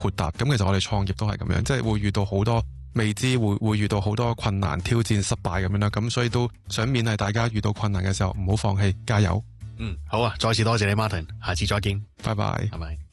豁達。咁其實我哋創業都係咁樣，即係會遇到好多未知，會遇到好多困難、挑戰、失敗咁樣啦。咁所以都想勉勵大家遇到困難嘅時候唔好放棄，加油。 好啊，再次多謝你 Martin，下次再見， 拜拜， 拜拜。